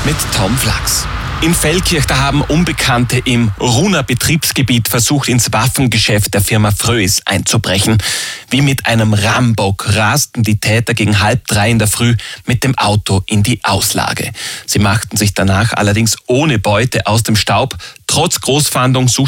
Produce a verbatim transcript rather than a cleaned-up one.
mit Tom Flachs. In Feldkirch, da haben Unbekannte im Ruhner Betriebsgebiet versucht, ins Waffengeschäft der Firma Fröis einzubrechen. Wie mit einem Rambock rasten die Täter gegen halb drei in der Früh mit dem Auto in die Auslage. Sie machten sich danach allerdings ohne Beute aus dem Staub. Trotz Großfahndung suchten